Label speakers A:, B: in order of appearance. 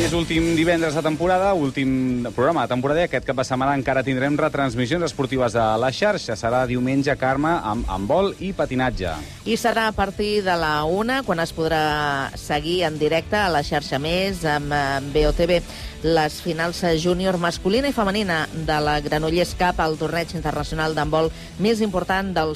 A: és últim divendres de temporada, últim programa de temporada, i aquest cap de setmana encara tindrem retransmissions esportives a la xarxa. Serà diumenge, Carme, amb handbol i patinatge.
B: I serà a partir de la 1, quan es podrà seguir en directe a la xarxa Més, amb BOTV, les finals júnior masculina i femenina de la Granollers Cup, el torneig internacional d'handbol més important del